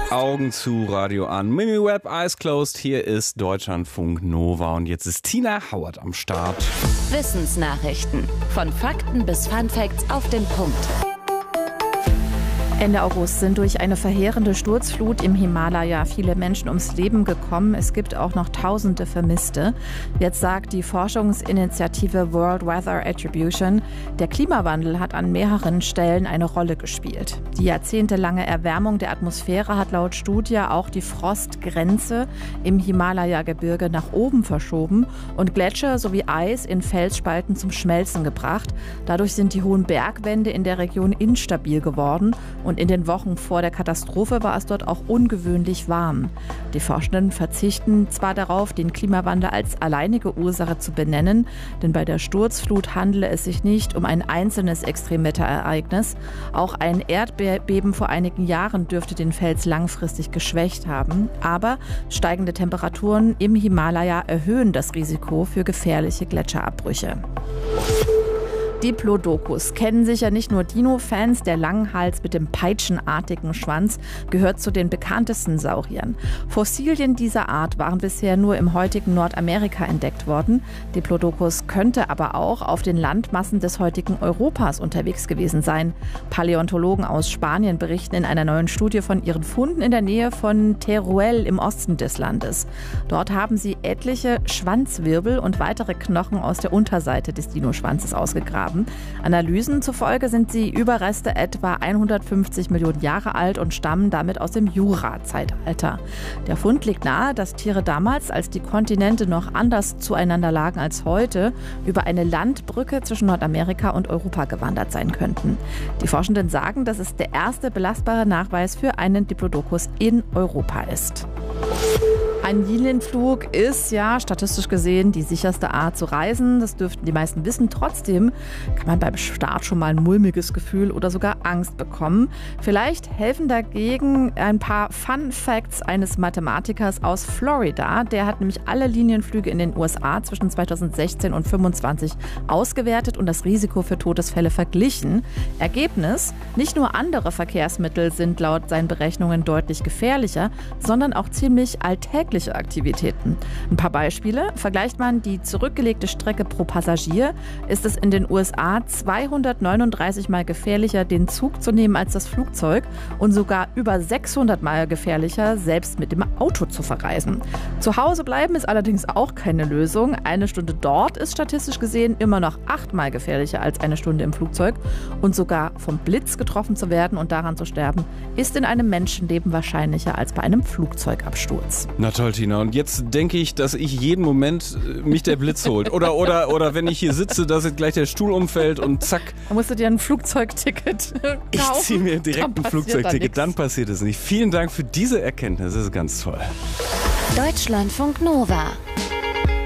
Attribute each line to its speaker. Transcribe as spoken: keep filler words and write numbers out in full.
Speaker 1: Augen zu, Radio an. Mimi Webb, Eyes Closed. Hier ist Deutschlandfunk Nova und jetzt ist Tina Howard am Start.
Speaker 2: Wissensnachrichten. Von Fakten bis Funfacts auf den Punkt.
Speaker 3: Ende August sind durch eine verheerende Sturzflut im Himalaya viele Menschen ums Leben gekommen. Es gibt auch noch tausende Vermisste. Jetzt sagt die Forschungsinitiative World Weather Attribution, der Klimawandel hat an mehreren Stellen eine Rolle gespielt. Die jahrzehntelange Erwärmung der Atmosphäre hat laut Studie auch die Frostgrenze im Himalaya-Gebirge nach oben verschoben und Gletscher sowie Eis in Felsspalten zum Schmelzen gebracht. Dadurch sind die hohen Bergwände in der Region instabil geworden. Und in den Wochen vor der Katastrophe war es dort auch ungewöhnlich warm. Die Forschenden verzichten zwar darauf, den Klimawandel als alleinige Ursache zu benennen, denn bei der Sturzflut handele es sich nicht um ein einzelnes Extremwetterereignis. Auch ein Erdbeben vor einigen Jahren dürfte den Fels langfristig geschwächt haben. Aber steigende Temperaturen im Himalaya erhöhen das Risiko für gefährliche Gletscherabbrüche. Diplodocus kennen sicher nicht nur Dino-Fans. Der Langhals mit dem peitschenartigen Schwanz gehört zu den bekanntesten Sauriern. Fossilien dieser Art waren bisher nur im heutigen Nordamerika entdeckt worden. Diplodocus könnte aber auch auf den Landmassen des heutigen Europas unterwegs gewesen sein. Paläontologen aus Spanien berichten in einer neuen Studie von ihren Funden in der Nähe von Teruel im Osten des Landes. Dort haben sie etliche Schwanzwirbel und weitere Knochen aus der Unterseite des Dinoschwanzes ausgegraben. Analysen zufolge sind die Überreste etwa hundertfünfzig Millionen Jahre alt und stammen damit aus dem Jura-Zeitalter. Der Fund legt nahe, dass Tiere damals, als die Kontinente noch anders zueinander lagen als heute, über eine Landbrücke zwischen Nordamerika und Europa gewandert sein könnten. Die Forschenden sagen, dass es der erste belastbare Nachweis für einen Diplodocus in Europa ist. Ein Linienflug ist ja statistisch gesehen die sicherste Art zu reisen. Das dürften die meisten wissen. Trotzdem kann man beim Start schon mal ein mulmiges Gefühl oder sogar Angst bekommen. Vielleicht helfen dagegen ein paar Fun Facts eines Mathematikers aus Florida. Der hat nämlich alle Linienflüge in den U S A zwischen zweitausendsechzehn und zweitausendfünfundzwanzig ausgewertet und das Risiko für Todesfälle verglichen. Ergebnis: Nicht nur andere Verkehrsmittel sind laut seinen Berechnungen deutlich gefährlicher, sondern auch ziemlich alltäglich Aktivitäten. Ein paar Beispiele. Vergleicht man die zurückgelegte Strecke pro Passagier, ist es in den U S A zweihundertneununddreißig Mal gefährlicher, den Zug zu nehmen als das Flugzeug und sogar über sechshundert Mal gefährlicher, selbst mit dem Auto zu verreisen. Zu Hause bleiben ist allerdings auch keine Lösung. Eine Stunde dort ist statistisch gesehen immer noch achtmal gefährlicher als eine Stunde im Flugzeug. Und sogar vom Blitz getroffen zu werden und daran zu sterben, ist in einem Menschenleben wahrscheinlicher als bei einem Flugzeugabsturz.
Speaker 1: Na toll, Tina. Und jetzt denke ich, dass ich jeden Moment mich der Blitz holt. Oder, oder, oder wenn ich hier sitze, dass jetzt gleich der Stuhl umfällt und zack.
Speaker 3: Da musst du dir ein Flugzeugticket kaufen.
Speaker 1: Ich ziehe mir direkt ein Flugzeugticket, dann passiert es nicht. Vielen Dank für diese Erkenntnis, das ist ganz toll.
Speaker 2: Deutschlandfunk Nova.